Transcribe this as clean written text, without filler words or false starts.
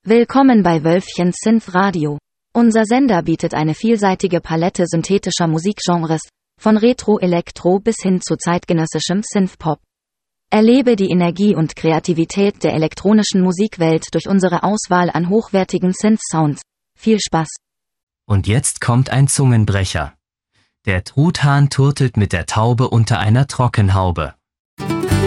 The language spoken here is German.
Willkommen bei Wölfchen Synth Radio. Unser Sender bietet eine vielseitige Palette synthetischer Musikgenres, von Retro-Elektro bis hin zu zeitgenössischem Synthpop. Erlebe die Energie und Kreativität der elektronischen Musikwelt durch unsere Auswahl an hochwertigen Synth-Sounds. Viel Spaß! Und jetzt kommt ein Zungenbrecher. Der Truthahn turtelt mit der Taube unter einer Trockenhaube.